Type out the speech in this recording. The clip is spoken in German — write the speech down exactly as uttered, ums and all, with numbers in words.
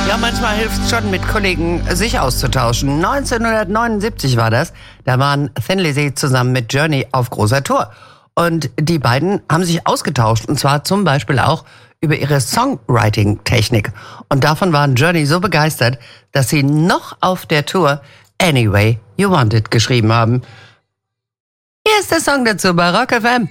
Ja, manchmal hilft es schon, mit Kollegen sich auszutauschen. neunzehnhundertneunundsiebzig war das. Da waren Thin Lizzy zusammen mit Journey auf großer Tour. Und die beiden haben sich ausgetauscht. Und zwar zum Beispiel auch über ihre Songwriting-Technik. Und davon waren Journey so begeistert, dass sie noch auf der Tour Anyway You Want It geschrieben haben. Hier ist der Song dazu bei Rock F M.